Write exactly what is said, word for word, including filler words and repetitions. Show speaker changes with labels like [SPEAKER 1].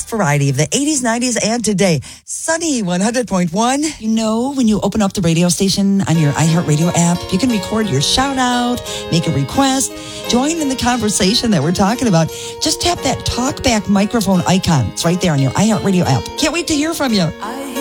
[SPEAKER 1] variety of the eighties, nineties, and today. Sunny one hundred point one. You know, when you open up the radio station on your iHeartRadio app, you can record your shout out, make a request, join in the conversation that we're talking about. Just tap that talkback microphone icon. It's right there on your iHeartRadio app. Can't wait to hear from you.
[SPEAKER 2] I